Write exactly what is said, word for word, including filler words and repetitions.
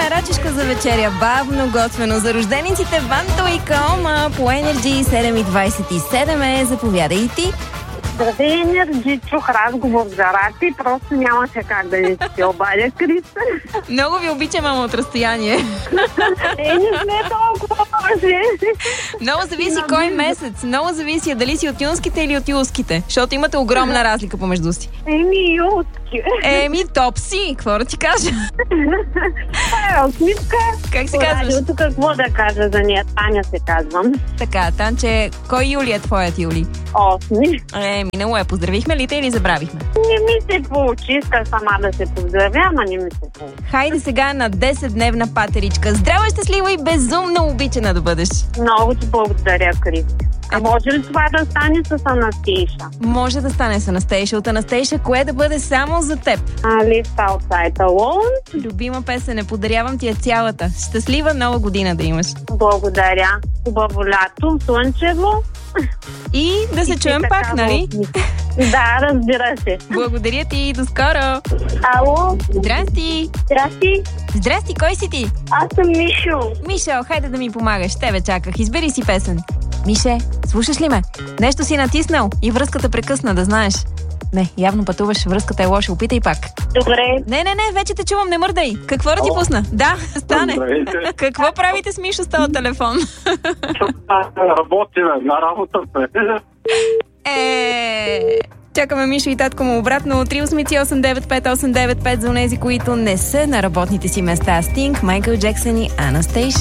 рачешка за вечеря, бавно, готвено за рождениците, Ванто и Каома по Енерджи седем и двайсет и седем е. Заповядай и ти. Здравей, Енерджи, чух разговор за рати, просто нямаше как да не се обадя, Криста. Много ви обичам, ама от разстояние. Е, не сме толкова може. Много зависи кой месец. Много зависи дали си от юнските или от юлските. Защото имате огромна разлика помежду си. Еми, юлски. Еми, топ си. Какво да ти кажа? Това е усмивка. Как се казваш? Радиото какво да кажа за нея? Таня се казвам. Така, Танче, кой Юли е твоят Юли? Осми. Е, минало е. Поздравихме ли те или забравихме? Не ми се получи. Иска сама да се поздравя, ама не ми се получи. Хайде сега на десетдневна патеричка. Здрава, щастлива и безумно обичана да бъдеш. Много ти благодаря, Кристи. А може ли това да стане с Анастейша? Може да стане с Анастейша. От Анастейша, кое да бъде само за теб? Live Outside Alone. Любима песен, подарявам ти я цялата. Щастлива нова година да имаш. Благодаря. Хубаво лято, слънчево. И да се и чуем пак, такава... нали? Да, разбира се. Благодаря ти, до скоро. Ало. Здрасти. Здрасти. Здрасти, кой си ти? Аз съм Мишо. Мишо, хайде да ми помагаш. Тебе чаках. Избери си песен. Мише, слушаш ли ме? Нещо си натиснал и връзката прекъсна, да знаеш. Не, явно пътуваш, връзката е лоша, опитай пак. Добре. Не, не, не, вече те чувам, не мърдай. Какво да ти пусна? Да, стане. Здравейте. Какво правите с Мишо с този телефон? Работиме на работата. Е... Чакаме Мишо и татко му обратно. три осем осем девет пет осем девет пет за онези, които не са на работните си места. Стинг, Майкъл Джексън и Анастейша.